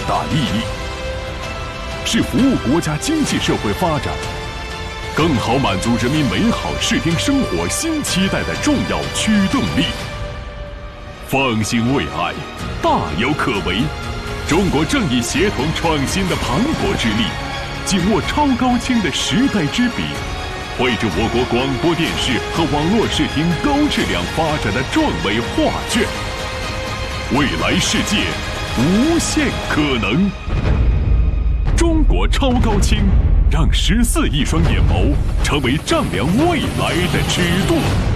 大利益，是服务国家经济社会发展，更好满足人民美好适应生活新期待的重要驱动力。方兴未艾，大有可为。中国正以协同创新的磅礴之力，紧握超高清的时代之笔，绘制我国广播电视和网络视听高质量发展的壮伟画卷。未来世界无限可能。中国超高清，让14亿双眼眸成为丈量未来的尺度。